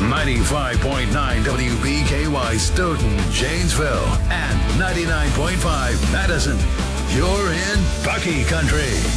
95.9 WBKY Stoughton, Janesville, and 99.5 Madison. You're in Bucky Country.